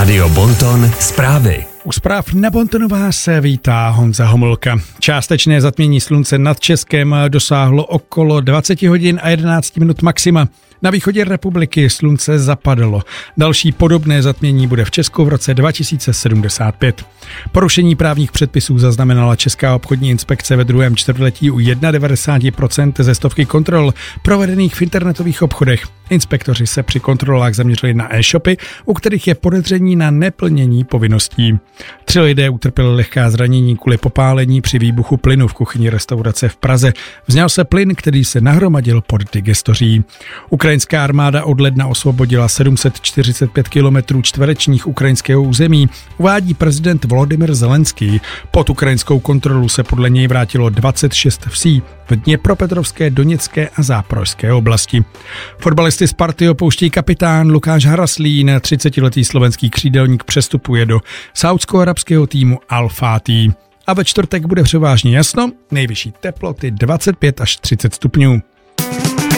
Rádio Bonton zprávy. U zpráv na Bontonu vás vítá Honza Homolka. Částečné zatmění slunce nad Českem dosáhlo okolo 20 hodin a 11 minut maxima. Na východě republiky slunce zapadlo. Další podobné zatmění bude v Česku v roce 2075. Porušení právních předpisů zaznamenala Česká obchodní inspekce ve druhém čtvrtletí u 91% ze stovky kontrol provedených v internetových obchodech. Inspektoři se při kontrolách zaměřili na e-shopy, u kterých je podezření na neplnění povinností. 3 lidé utrpěli lehká zranění kvůli popálení při výbuchu plynu v kuchyni restaurace v Praze. Vzněl se plyn, který se nahromadil pod digestoří. Ukrajinská armáda od ledna osvobodila 745 km čtverečních ukrajinského území, uvádí prezident Volodymyr Zelenský. Pod ukrajinskou kontrolu se podle něj vrátilo 26 vsí v Dněpropetrovské, Doněcké a Záporožské oblasti. Fotbalisty Sparty opouští kapitán Lukáš Haraslín, 30letý slovenský křídelník přestupuje do saúdsko-arabského týmu Al Fatih. A ve čtvrtek bude převážně jasno, nejvyšší teploty 25 až 30 stupňů.